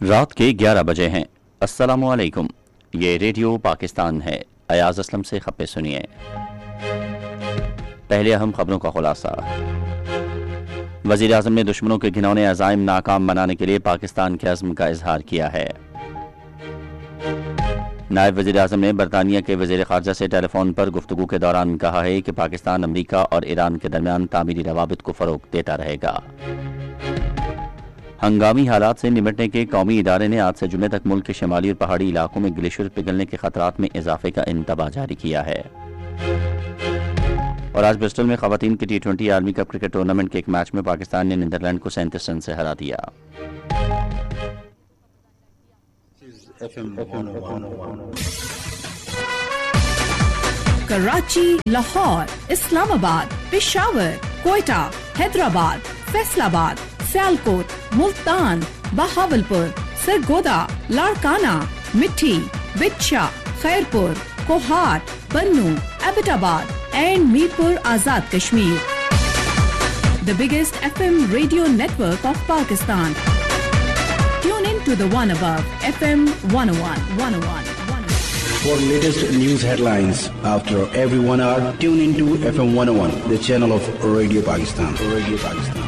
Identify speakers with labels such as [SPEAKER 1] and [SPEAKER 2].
[SPEAKER 1] رات کے 11 بجے ہیں۔ السلام علیکم، یہ ریڈیو پاکستان ہے۔ ایاز اسلم سے خبریں سنیے۔ پہلے اہم خبروں کا خلاصہ۔ وزیر اعظم نے دشمنوں کے گھنونے عزائم ناکام بنانے کے لیے پاکستان کے عزم کا اظہار کیا ہے۔ نائب وزیر اعظم نے برطانیہ کے وزیر خارجہ سے ٹیلی فون پر گفتگو کے دوران کہا ہے کہ پاکستان امریکہ اور ایران کے درمیان تعمیری روابط کو فروغ دیتا رہے گا۔ ہنگامی حالات سے نمٹنے کے قومی ادارے نے آج سے جمعے تک ملک کے شمالی اور پہاڑی علاقوں میں گلیشیئر پگھلنے کے خطرات میں اضافے کا انتباہ جاری کیا ہے۔ اور آج برسٹل میں خواتین کے T20 عالمی کپ کرکٹ ٹورنامنٹ کے ایک میچ میں پاکستان نے نیدرلینڈ کو 37 رن سے ہرا دیا۔
[SPEAKER 2] کراچی، لاہور، اسلام آباد، پشاور، کوئٹہ، حیدرآباد، فیصل آباد، سیالکوٹ، ملتان، بہاولپور، سرگودا، لاڑکانہ، مٹھی، بچھا، خیرپور، کوہاٹ، بنو، ایبٹ آباد and Mirpur Azad Kashmir. The biggest FM radio network of Pakistan. Tune in to the one above FM 101.
[SPEAKER 3] For latest news headlines after every 1 hour, tune into FM 101, the channel of Radio Pakistan.